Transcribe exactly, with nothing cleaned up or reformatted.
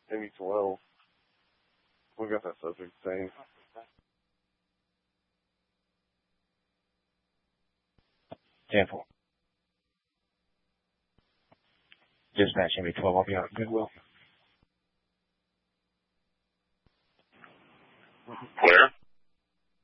M E twelve. We got that subject thing. ten four. Dispatch M E twelve, I'll be out at Goodwill. Where?